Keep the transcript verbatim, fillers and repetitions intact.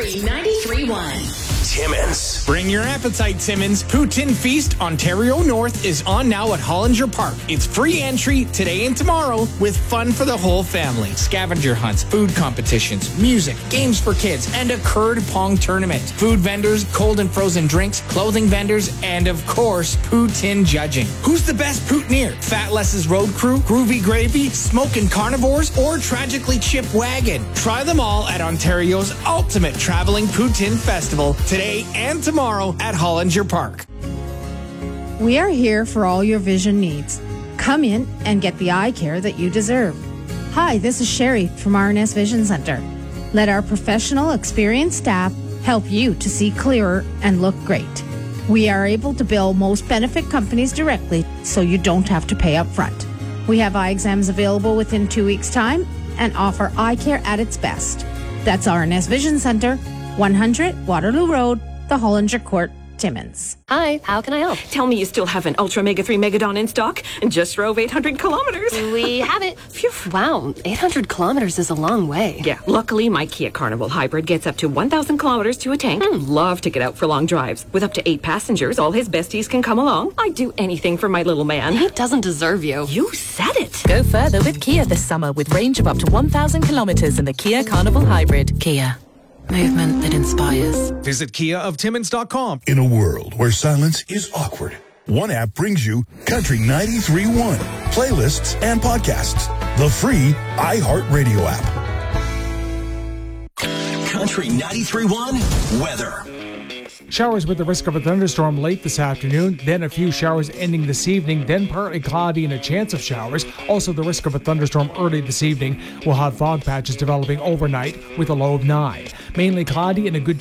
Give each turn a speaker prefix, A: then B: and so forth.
A: Country ninety-three point one.
B: Timmins.
C: Bring your appetite, Timmins. Poutine Feast Ontario North is on now at Hollinger Park. It's free entry today and tomorrow with fun for the whole family. Scavenger hunts, food competitions, music, games for kids, and a curd pong tournament. Food vendors, cold and frozen drinks, clothing vendors, and of course, poutine judging. Who's the best poutineer? Fat Less's Road Crew, Groovy Gravy, Smokin' Carnivores, or Tragically Chip Wagon? Try them all at Ontario's ultimate traveling poutine festival today and tomorrow at Hollinger Park.
D: We are here for all your vision needs. Come in and get the eye care that you deserve. Hi, this is Sherry from R N S Vision Center. Let our professional, experienced staff help you to see clearer and look great. We are able to bill most benefit companies directly, so you don't have to pay up front. We have eye exams available within two weeks' time and offer eye care at its best. That's R N S Vision Center, one hundred Waterloo Road, the Hollinger Court, Timmins.
E: Hi, how can I help?
F: Tell me you still have an Ultra Mega three Megadon in stock and just drove eight hundred kilometers.
E: We have it. Phew. Wow, eight hundred kilometers is a long way.
F: Yeah, luckily my Kia Carnival Hybrid gets up to one thousand kilometers to a tank. Mm, love to get out for long drives. With up to eight passengers, all his besties can come along. I'd do anything for my little man.
E: He doesn't deserve you.
F: You said it.
G: Go further with Kia this summer with range of up to one thousand kilometers in the Kia Carnival Hybrid. Kia. Movement that inspires.
H: Visit kia of timmins dot com.
I: In a world where silence is awkward, one app brings you Country ninety-three point one, playlists and podcasts. The free iHeartRadio app.
B: Country ninety-three point one weather.
J: Showers with the risk of a thunderstorm late this afternoon, then a few showers ending this evening, then partly cloudy and a chance of showers. Also the risk of a thunderstorm early this evening. We'll have fog patches developing overnight with a low of nine. Mainly cloudy and a good